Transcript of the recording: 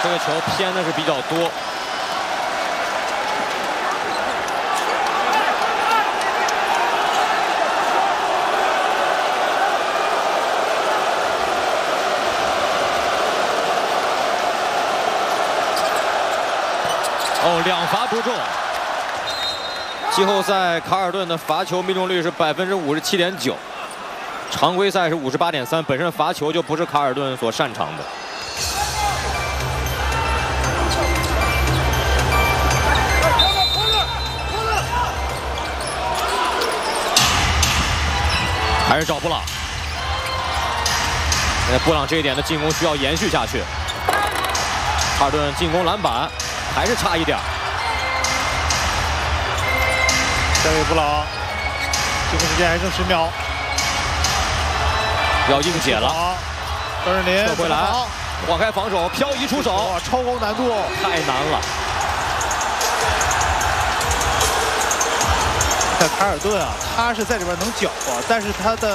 这个球偏的是比较多。 哦，2罚不中。季后赛卡尔顿的罚球命中率是57.9%，常规赛是58.3%。本身罚球就不是卡尔顿所擅长的。还是找布朗。布朗这一点的进攻需要延续下去。卡尔顿进攻篮板。 还是差一点。 交给布朗，进攻时间还剩10秒， 要硬解了。 张镇麟撤回来，晃开防守，漂移出手， 超高难度， 太难了。 看卡尔顿啊，他是在里边能搅和，但是他的。